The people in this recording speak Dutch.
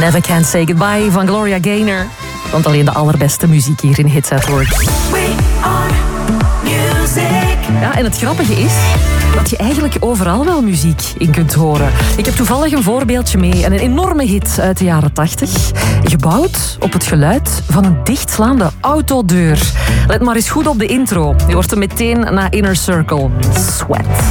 Never Can Say Goodbye van Gloria Gaynor. Want alleen de allerbeste muziek hier in Hits at Work. We are music. Ja, en het grappige is dat je eigenlijk overal wel muziek in kunt horen. Ik heb toevallig een voorbeeldje mee. Een enorme hit uit de jaren 80. Gebouwd op het geluid van een dichtslaande autodeur. Let maar eens goed op de intro. Je hoort hem meteen na Inner Circle. Sweat.